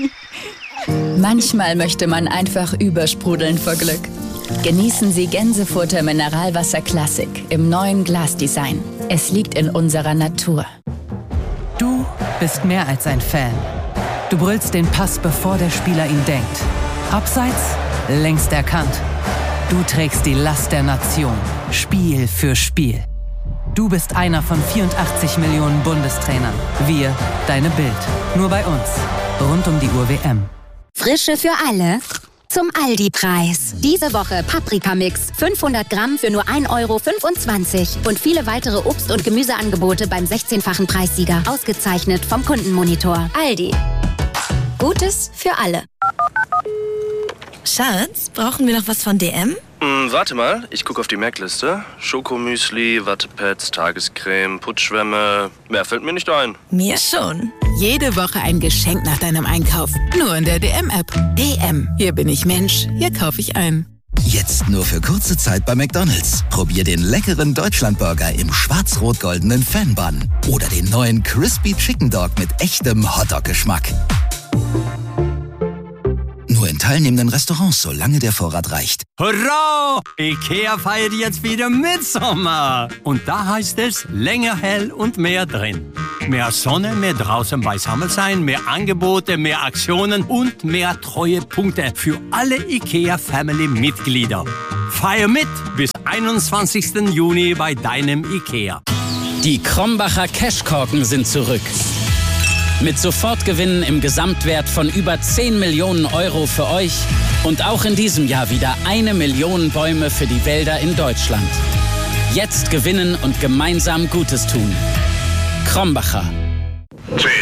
Manchmal möchte man einfach übersprudeln vor Glück. Genießen Sie Gänsefurter Mineralwasser Classic im neuen Glasdesign. Es liegt in unserer Natur. Du bist mehr als ein Fan. Du brüllst den Pass, bevor der Spieler ihn denkt. Abseits, längst erkannt. Du trägst die Last der Nation, Spiel für Spiel. Du bist einer von 84 Millionen Bundestrainern. Wir, deine Bild. Nur bei uns. Rund um die Uhr WM. Frische für alle zum Aldi-Preis. Diese Woche Paprikamix 500 Gramm für nur 1,25 € und viele weitere Obst- und Gemüseangebote beim 16-fachen Preissieger. Ausgezeichnet vom Kundenmonitor. Aldi. Gutes für alle. Schatz, brauchen wir noch was von DM? Warte mal, ich gucke auf die Merkliste. Schokomüsli, Wattepads, Tagescreme, Putzschwämme. Mehr fällt mir nicht ein. Mir schon. Jede Woche ein Geschenk nach deinem Einkauf. Nur in der DM-App. DM. Hier bin ich Mensch. Hier kaufe ich ein. Jetzt nur für kurze Zeit bei McDonald's. Probier den leckeren Deutschlandburger im schwarz-rot-goldenen Fan-Bun. Oder den neuen Crispy Chicken Dog mit echtem Hotdog-Geschmack. Nur in teilnehmenden Restaurants, solange der Vorrat reicht. Hurra! IKEA feiert jetzt wieder Mitsommer. Und da heißt es, länger hell und mehr drin. Mehr Sonne, mehr draußen beisammen sein, mehr Angebote, mehr Aktionen und mehr Treuepunkte für alle IKEA-Family-Mitglieder. Feier mit bis 21. Juni bei deinem IKEA. Die Krombacher Cashkorken sind zurück. Mit Sofortgewinnen im Gesamtwert von über 10 Millionen € für euch und auch in diesem Jahr wieder 1 Million Bäume für die Wälder in Deutschland. Jetzt gewinnen und gemeinsam Gutes tun. Krombacher. 10, 9,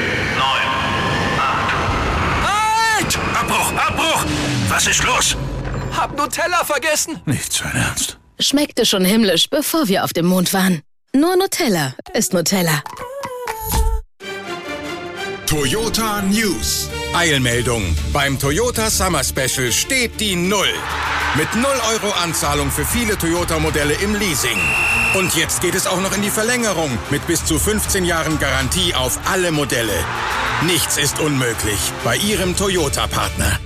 8. Halt! Abbruch! Was ist los? Hab Nutella vergessen. Nicht sein Ernst. Schmeckte schon himmlisch, bevor wir auf dem Mond waren. Nur Nutella ist Nutella. Toyota News. Eilmeldung. Beim Toyota Summer Special steht die 0. Mit 0 € Anzahlung für viele Toyota-Modelle im Leasing. Und jetzt geht es auch noch in die Verlängerung mit bis zu 15 Jahren Garantie auf alle Modelle. Nichts ist unmöglich bei Ihrem Toyota-Partner.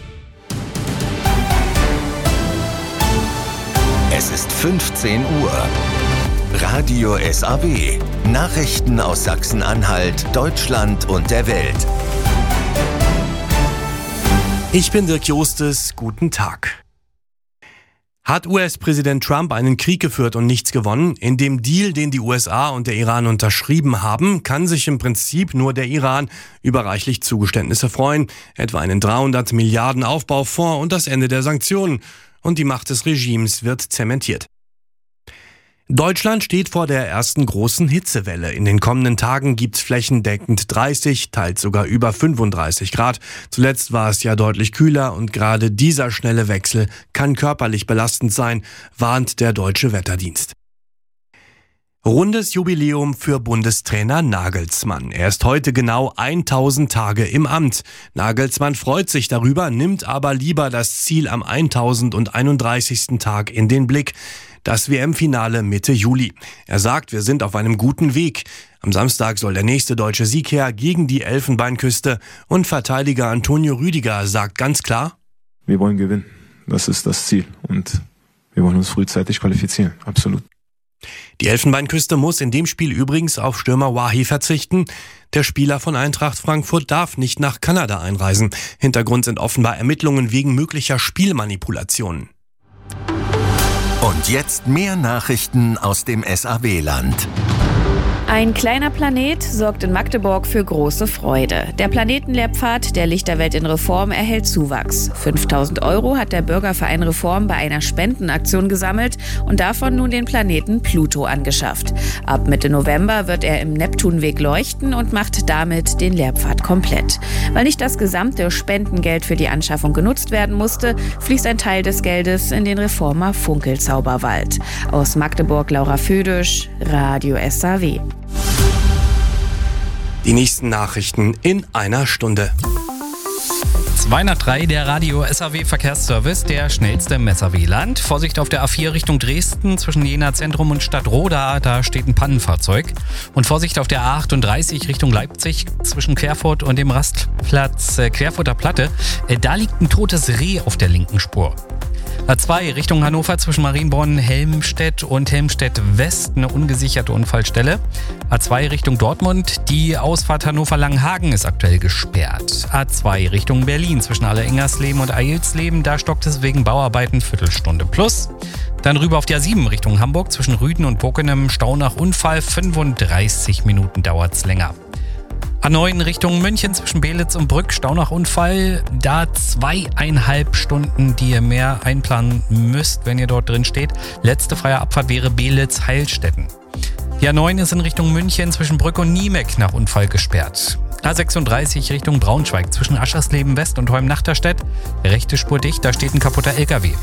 Es ist 15 Uhr. Radio SAW. Nachrichten aus Sachsen-Anhalt, Deutschland und der Welt. Ich bin Dirk Jostes. Guten Tag. Hat US-Präsident Trump einen Krieg geführt und nichts gewonnen? In dem Deal, den die USA und der Iran unterschrieben haben, kann sich im Prinzip nur der Iran über reichlich Zugeständnisse freuen. Etwa einen 300 Milliarden Aufbaufonds und das Ende der Sanktionen. Und die Macht des Regimes wird zementiert. Deutschland steht vor der ersten großen Hitzewelle. In den kommenden Tagen gibt's flächendeckend 30, teils sogar über 35 Grad. Zuletzt war es ja deutlich kühler und gerade dieser schnelle Wechsel kann körperlich belastend sein, warnt der Deutsche Wetterdienst. Rundes Jubiläum für Bundestrainer Nagelsmann. Er ist heute genau 1000 Tage im Amt. Nagelsmann freut sich darüber, nimmt aber lieber das Ziel am 1031. Tag in den Blick. Das WM-Finale Mitte Juli. Er sagt, wir sind auf einem guten Weg. Am Samstag soll der nächste deutsche Sieg her gegen die Elfenbeinküste. Und Verteidiger Antonio Rüdiger sagt ganz klar: Wir wollen gewinnen. Das ist das Ziel. Und wir wollen uns frühzeitig qualifizieren. Absolut. Die Elfenbeinküste muss in dem Spiel übrigens auf Stürmer Wahi verzichten. Der Spieler von Eintracht Frankfurt darf nicht nach Kanada einreisen. Hintergrund sind offenbar Ermittlungen wegen möglicher Spielmanipulationen. Und jetzt mehr Nachrichten aus dem SAW-Land. Ein kleiner Planet sorgt in Magdeburg für große Freude. Der Planetenlehrpfad der Lichterwelt in Reform erhält Zuwachs. 5.000 € hat der Bürgerverein Reform bei einer Spendenaktion gesammelt und davon nun den Planeten Pluto angeschafft. Ab Mitte November wird er im Neptunweg leuchten und macht damit den Lehrpfad komplett. Weil nicht das gesamte Spendengeld für die Anschaffung genutzt werden musste, fließt ein Teil des Geldes in den Reformer Funkelzauberwald. Aus Magdeburg Laura Födisch, Radio SAW. Die nächsten Nachrichten in einer Stunde. 2 nach 3, der Radio SAW Verkehrsservice, der schnellste im SAW-Land. Vorsicht auf der A4 Richtung Dresden zwischen Jena Zentrum und Stadtroda, da steht ein Pannenfahrzeug. Und Vorsicht auf der A38 Richtung Leipzig zwischen Querfurt und dem Rastplatz Querfurter Platte. Da liegt ein totes Reh auf der linken Spur. A2 Richtung Hannover zwischen Marienborn, Helmstedt und Helmstedt West eine ungesicherte Unfallstelle. A2 Richtung Dortmund, die Ausfahrt Hannover-Langenhagen ist aktuell gesperrt. A2 Richtung Berlin zwischen Allerengernsleben und Eilsleben, da stockt es wegen Bauarbeiten Viertelstunde plus. Dann rüber auf die A7 Richtung Hamburg zwischen Rüden und Bockenem, Stau nach Unfall, 35 Minuten dauert's länger. A9 Richtung München zwischen Belitz und Brück, Stau nach Unfall. Da 2,5 Stunden, die ihr mehr einplanen müsst, wenn ihr dort drin steht. Letzte freie Abfahrt wäre Belitz-Heilstätten. Die A9 ist in Richtung München zwischen Brück und Niemeck nach Unfall gesperrt. A36 Richtung Braunschweig zwischen Aschersleben West und Heum-Nachterstedt. Rechte Spur dicht, da steht ein kaputter LKW.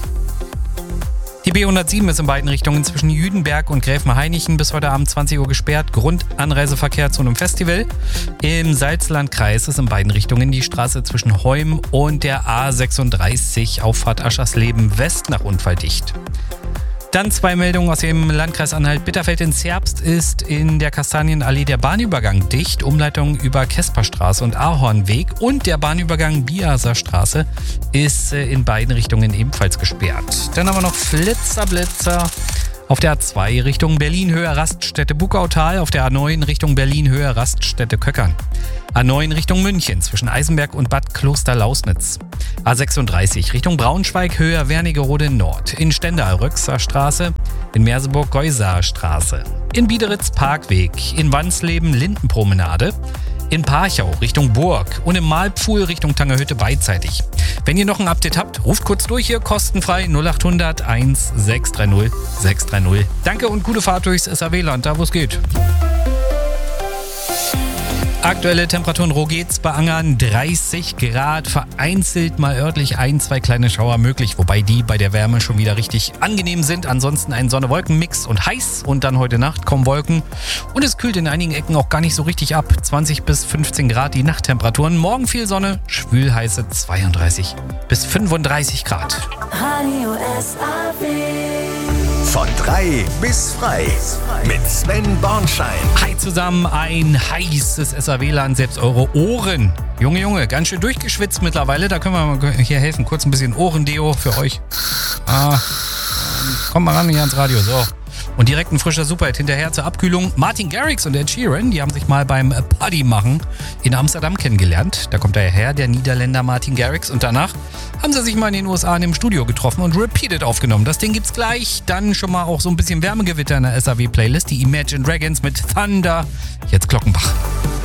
Die B107 ist in beiden Richtungen zwischen Jüdenberg und Gräfenhainichen bis heute Abend 20 Uhr gesperrt. Grundanreiseverkehr zu einem Festival. Im Salzlandkreis ist in beiden Richtungen die Straße zwischen Heum und der A36 Auffahrt Aschersleben West nach Unfall dicht. Dann 2 Meldungen aus dem Landkreis Anhalt-Bitterfeld. In Zerbst ist in der Kastanienallee der Bahnübergang dicht. Umleitung über Kesperstraße und Ahornweg. Und der Bahnübergang Biaser Straße ist in beiden Richtungen ebenfalls gesperrt. Dann haben wir noch Blitzer. Auf der A2 Richtung Berlin-Höhe Raststätte Buckautal, auf der A9 Richtung Berlin-Höhe Raststätte Köckern. A9 Richtung München zwischen Eisenberg und Bad Kloster-Lausnitz. A36 Richtung Braunschweig Höhe Wernigerode Nord. In Stendal Röxer Straße, in Merseburg Geusaer Straße. In Biederitz Parkweg, in Wansleben Lindenpromenade. In Parchau Richtung Burg und im Malpfuhl Richtung Tangerhütte beidseitig. Wenn ihr noch ein Update habt, ruft kurz durch hier, kostenfrei 0800 1630 630. Danke und gute Fahrt durchs SAW-Land, da wo es geht. Aktuelle Temperaturen Rogetz bei Angern 30 Grad, vereinzelt mal örtlich 1-2 kleine Schauer möglich, wobei die bei der Wärme schon wieder richtig angenehm sind. Ansonsten ein Sonne-Wolken-Mix und heiß und dann heute Nacht kommen Wolken und es kühlt in einigen Ecken auch gar nicht so richtig ab. 20 bis 15 Grad die Nachttemperaturen, morgen viel Sonne, schwülheiße 32 bis 35 Grad. Radio SAW. Von 3 bis frei mit Sven Bornschein. Hi zusammen, ein heißes SAW-Land, selbst eure Ohren. Junge, ganz schön durchgeschwitzt mittlerweile. Da können wir mal hier helfen. Kurz ein bisschen Ohrendeo für euch. Kommt mal ran hier ans Radio. So. Und direkt ein frischer Superhit hinterher zur Abkühlung. Martin Garrix und Ed Sheeran, die haben sich mal beim Party machen in Amsterdam kennengelernt. Da kommt er her, der Niederländer Martin Garrix. Und danach haben sie sich mal in den USA in dem Studio getroffen und Repeated aufgenommen. Das Ding gibt's gleich. Dann schon mal auch so ein bisschen Wärmegewitter in der SAW-Playlist. Die Imagine Dragons mit Thunder. Jetzt Glockenbach.